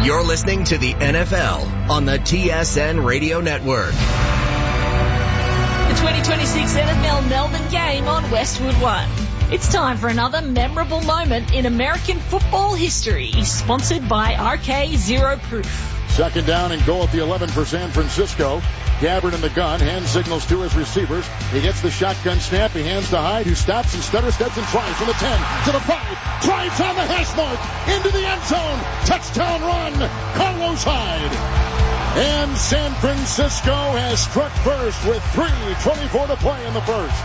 You're listening to the NFL on the TSN Radio Network. The 2026 NFL Melbourne game on Westwood One. It's time for another memorable moment in American football history, sponsored by RK Zero Proof. Second down and goal at the 11 for San Francisco. Gabbard in the gun, hand signals to his receivers. He gets the shotgun snap. He hands to Hyde, who stops and stutter steps and tries from the 10 to the 5. Drives on the hash mark into the end zone. Touchdown run, Carlos Hyde. And San Francisco has struck first with 3:24 to play in the first.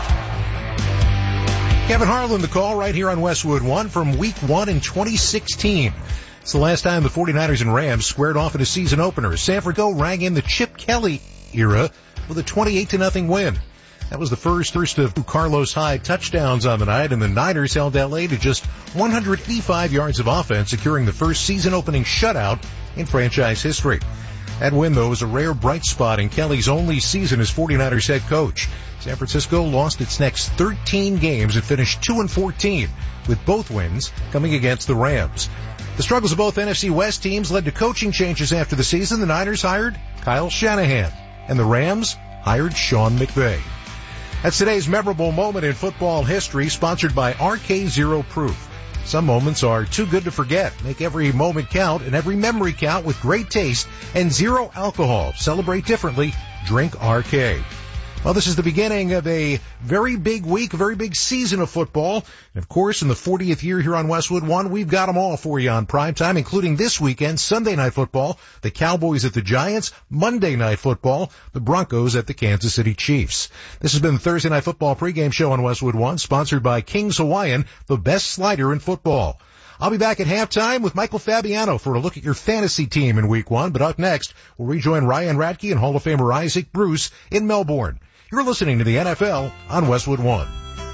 Kevin Harlan, the call right here on Westwood One from Week 1 in 2016. It's the last time the 49ers and Rams squared off in a season opener. San Francisco rang in the Chip Kelly era with a 28-0 win. That was the first of Carlos Hyde touchdowns on the night, and the Niners held L.A. to just 185 yards of offense, securing the first season-opening shutout in franchise history. That win, though, was a rare bright spot in Kelly's only season as 49ers head coach. San Francisco lost its next 13 games and finished 2-14, with both wins coming against the Rams. The struggles of both NFC West teams led to coaching changes after the season. The Niners hired Kyle Shanahan, and the Rams hired Sean McVay. That's today's memorable moment in football history, sponsored by RK Zero Proof. Some moments are too good to forget. Make every moment count and every memory count with great taste and zero alcohol. Celebrate differently. Drink RK. Well, this is the beginning of a very big week, a very big season of football. And of course, in the 40th year here on Westwood One, we've got them all for you on primetime, including this weekend, Sunday Night Football, the Cowboys at the Giants, Monday Night Football, the Broncos at the Kansas City Chiefs. This has been the Thursday Night Football pregame show on Westwood One, sponsored by King's Hawaiian, the best slider in football. I'll be back at halftime with Michael Fabiano for a look at your fantasy team in Week 1. But up next, we'll rejoin Ryan Radke and Hall of Famer Isaac Bruce in Melbourne. You're listening to the NFL on Westwood One.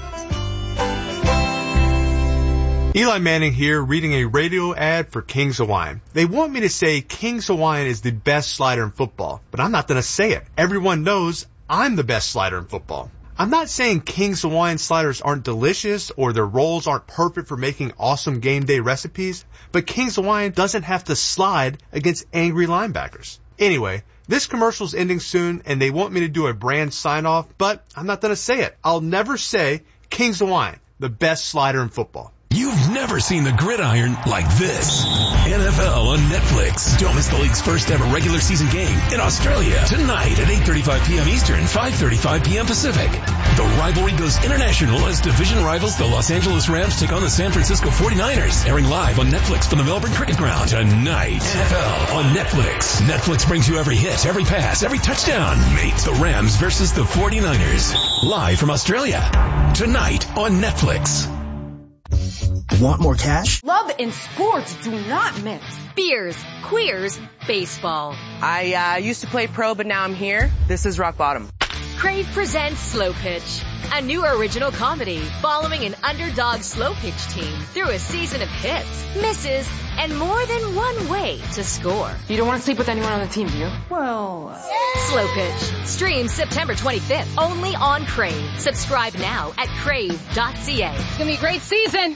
Eli Manning here, reading a radio ad for King's Hawaiian. They want me to say King's Hawaiian is the best slider in football, but I'm not going to say it. Everyone knows I'm the best slider in football. I'm not saying King's Hawaiian sliders aren't delicious or their rolls aren't perfect for making awesome game day recipes, but King's Hawaiian doesn't have to slide against angry linebackers. Anyway, this commercial's ending soon, and they want me to do a brand sign-off, but I'm not going to say it. I'll never say King's Hawaiian, the best slider in football. You've never seen the gridiron like this. NFL on Netflix. Don't miss the league's first ever regular season game in Australia tonight at 8:35 p.m. Eastern, 5:35 p.m. Pacific. The rivalry goes international as division rivals the Los Angeles Rams take on the San Francisco 49ers. Airing live on Netflix from the Melbourne Cricket Ground tonight. NFL on Netflix. Netflix brings you every hit, every pass, every touchdown. Meet the Rams versus the 49ers. Live from Australia tonight on Netflix. Want more cash? Love and sports do not mix. Beers, queers, baseball. I used to play pro, but now I'm here. This is rock bottom. Crave presents Slow Pitch, a new original comedy following an underdog slow pitch team through a season of hits, misses, and more than one way to score. You don't want to sleep with anyone on the team, do you? Well, Slow Pitch. Stream September 25th, only on Crave. Subscribe now at crave.ca. It's going to be a great season.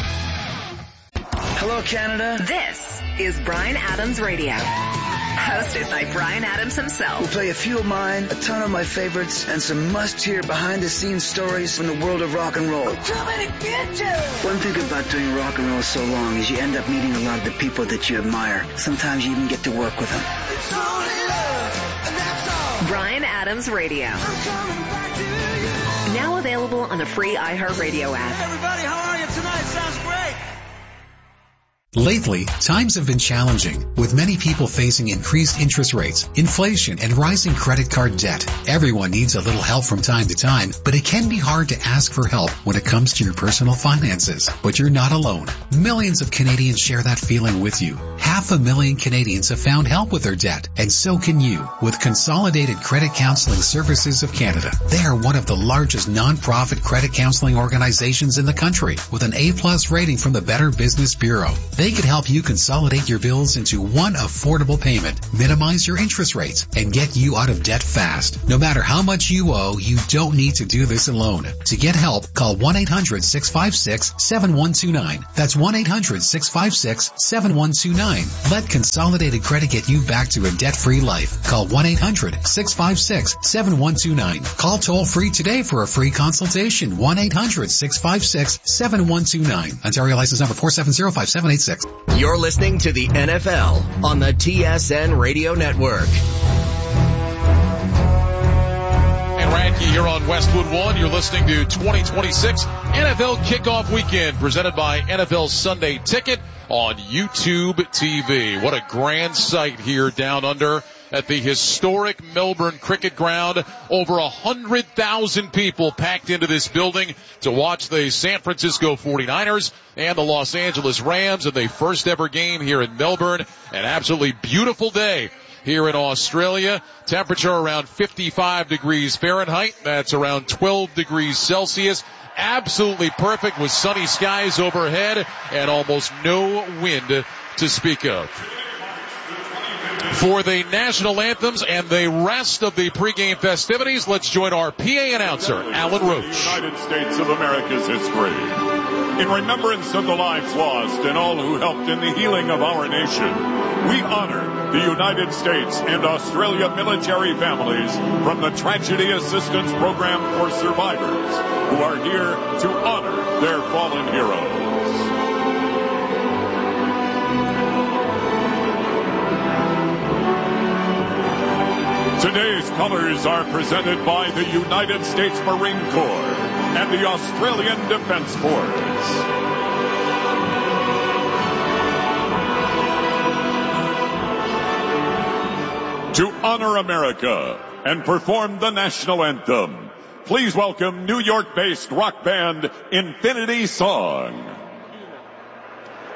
Hello, Canada. This is Bryan Adams Radio. Hosted by Bryan Adams himself. We'll play a few of mine, a ton of my favorites, and some must-hear behind-the-scenes stories from the world of rock and roll. One thing about doing rock and roll so long is you end up meeting a lot of the people that you admire. Sometimes you even get to work with them. Bryan Adams Radio. Now available on the free iHeartRadio app. Everybody, how are you tonight? Sounds great. Lately, times have been challenging, with many people facing increased interest rates, inflation, and rising credit card debt. Everyone needs a little help from time to time, but it can be hard to ask for help when it comes to your personal finances. But you're not alone. Millions of Canadians share that feeling with you. 500,000 Canadians have found help with their debt, and so can you with Consolidated Credit Counseling Services of Canada. They are one of the largest non-profit credit counseling organizations in the country, with an A+ rating from the Better Business Bureau. They could help you consolidate your bills into one affordable payment, minimize your interest rates, and get you out of debt fast. No matter how much you owe, you don't need to do this alone. To get help, call 1-800-656-7129. That's 1-800-656-7129. Let Consolidated Credit get you back to a debt-free life. Call 1-800-656-7129. Call toll-free today for a free consultation. 1-800-656-7129. Ontario license number 4705786. You're listening to the NFL on the TSN Radio Network. Radke here on Westwood One. You're listening to 2026 NFL Kickoff Weekend presented by NFL Sunday Ticket on YouTube TV. What a grand sight here down under at the historic Melbourne Cricket Ground. Over 100,000 people packed into this building to watch the San Francisco 49ers and the Los Angeles Rams in the first ever game here in Melbourne. An absolutely beautiful day here in Australia. Temperature around 55 degrees Fahrenheit. That's around 12 degrees Celsius. Absolutely perfect with sunny skies overhead and almost no wind to speak of. For the national anthems and the rest of the pregame festivities, let's join our PA announcer, Alan Roach. United States of America's history. In remembrance of the lives lost and all who helped in the healing of our nation, we honor the United States and Australia military families from the Tragedy Assistance Program for Survivors, who are here to honor their fallen heroes. Today's colors are presented by the United States Marine Corps and the Australian Defence Force. To honor America and perform the national anthem, please welcome New York-based rock band Infinity Song.